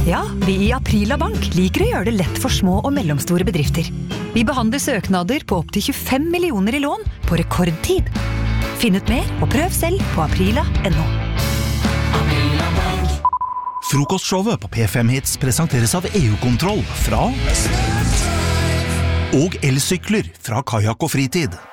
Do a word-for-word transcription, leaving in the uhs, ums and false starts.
Ja, vi i Aprila Bank liker å gjøre det lett for små og mellomstore bedrifter. Vi behandler søknader på opp til tjuefem millioner i lån på rekordtid. Finn ut mer og prøv selv på aprila punktum no. Frokostshowet på P fem Hits presenteres av E U-kontroll fra og elsykler fra Kajak og Fritid.